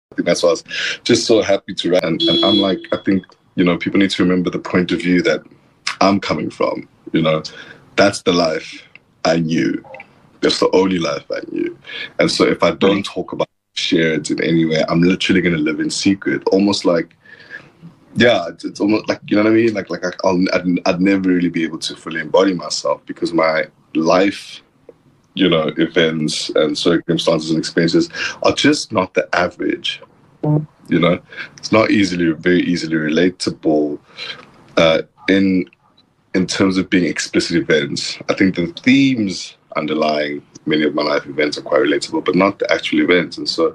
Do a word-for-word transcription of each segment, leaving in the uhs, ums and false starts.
I think that's why I was just so happy to write. And, and I'm like, I think, you know, people need to remember the point of view that I'm coming from, you know. That's the life I knew. That's the only life I knew. And so if I don't talk about it, share it in any way, I'm literally going to live in secret. Almost like, yeah, it's, it's almost like, you know what I mean? Like, like I'll, I'd, I'd never really be able to fully embody myself because my life, you know, events and circumstances and experiences are just not the average. You know, it's not easily, very easily relatable uh, in in terms of being explicit events. I think the themes underlying many of my life events are quite relatable, but not the actual events. And so,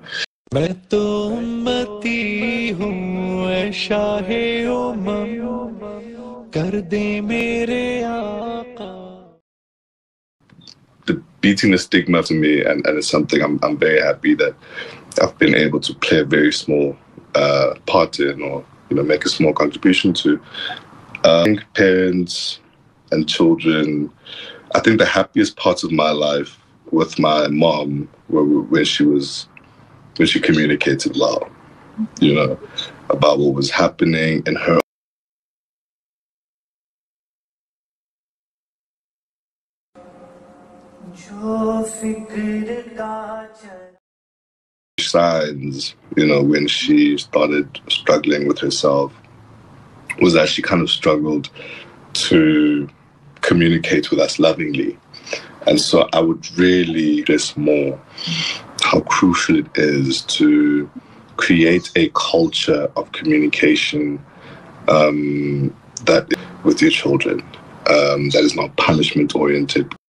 the beating the stigma to me, and, and it's something I'm I'm very happy that I've been able to play a very small uh, part in, or you know, make a small contribution to. Uh, I think parents and children, I think the happiest parts of my life with my mom were when she was when she communicated well, you know, about what was happening in her signs, you know, when she started struggling with herself, was that she kind of struggled to communicate with us lovingly. And so I would really stress more how crucial it is to create a culture of communication um, that with your children, um, that is not punishment oriented.